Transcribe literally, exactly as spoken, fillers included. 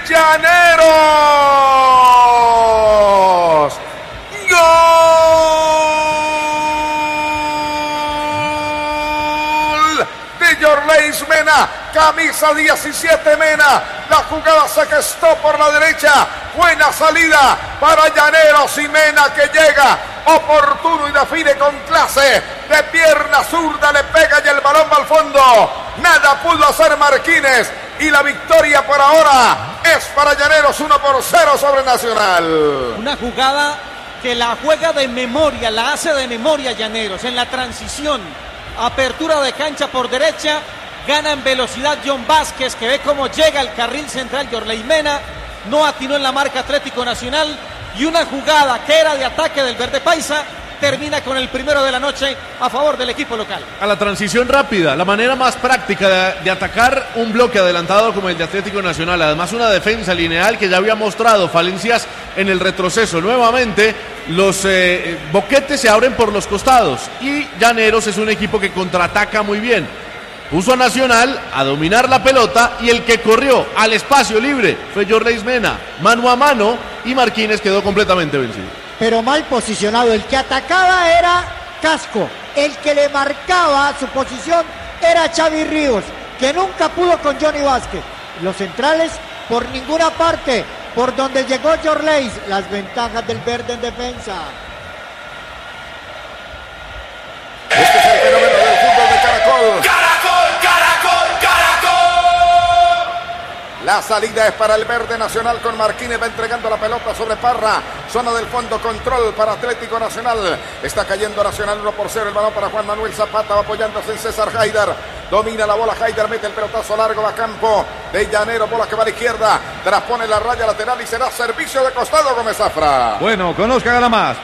Llaneros. ¡Gol! De Yorleis Mena, camisa diecisiete Mena. La jugada se gestó por la derecha. Buena salida para Llaneros y Mena que llega oportuno y define con clase. De pierna zurda le pega y el balón va al fondo. Nada pudo hacer Marquines. Y la victoria por ahora es para Llaneros, uno por cero sobre Nacional. Una jugada que la juega de memoria, la hace de memoria Llaneros. En la transición, apertura de cancha por derecha, gana en velocidad John Vázquez, que ve cómo llega el carril central Yorleis Mena. No atinó en la marca Atlético Nacional. Y una jugada que era de ataque del Verde Paisa termina con el primero de la noche a favor del equipo local. A la transición rápida, la manera más práctica de, de atacar un bloque adelantado como el de Atlético Nacional. Además, una defensa lineal que ya había mostrado falencias en el retroceso. Nuevamente, los eh, boquetes se abren por los costados y Llaneros es un equipo que contraataca muy bien. Puso a Nacional a dominar la pelota y el que corrió al espacio libre fue Yorleis Mena, mano a mano, y Marquines quedó completamente vencido. Pero mal posicionado. El que atacaba era Casco. El que le marcaba su posición era Xavi Ríos, que nunca pudo con Johnny Vázquez. Los centrales por ninguna parte. Por donde llegó Yorleis, las ventajas del verde en defensa. Este es el fenómeno del fútbol de Caracol. ¡Caracol, Caracol, Caracol! La salida es para el Verde Nacional con Marquines, va entregando la pelota sobre Parra. Zona del fondo, control para Atlético Nacional. Está cayendo Nacional uno por cero. El balón para Juan Manuel Zapata, va apoyándose en César Haidar. Domina la bola Haidar, mete el pelotazo largo a campo de Llaneros. Bola que va a la izquierda. Traspone la raya lateral y será servicio de costado Gómez Zafra. Bueno, conozcan a la más.